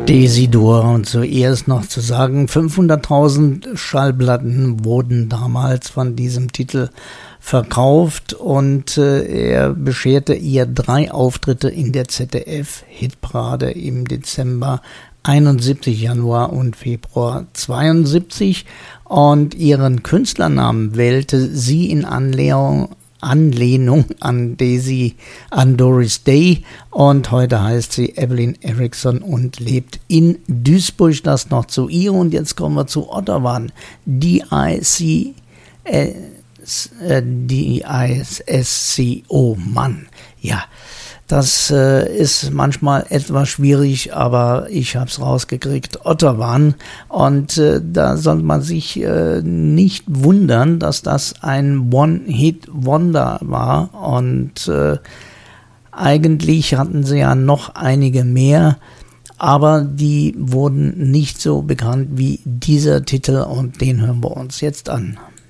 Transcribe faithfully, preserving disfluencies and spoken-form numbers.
Desidur, und zuerst noch zu sagen, fünfhunderttausend Schallplatten wurden damals von diesem Titel verkauft und äh, er bescherte ihr drei Auftritte in der Z D F-Hitparade im Dezember einundsiebzig, Januar und Februar zweiundsiebzig, und ihren Künstlernamen wählte sie in Anlehnung Anlehnung an Daisy, an Doris Day, und heute heißt sie Evelyn Erickson und lebt in Duisburg. Das noch zu ihr, und jetzt kommen wir zu Ottawa. D I C D I S C O, Mann, ja. Das äh, ist manchmal etwas schwierig, aber ich habe es rausgekriegt. Ottawa. Und äh, da soll man sich äh, nicht wundern, dass das ein One-Hit-Wonder war. Und äh, eigentlich hatten sie ja noch einige mehr, aber die wurden nicht so bekannt wie dieser Titel, und den hören wir uns jetzt an.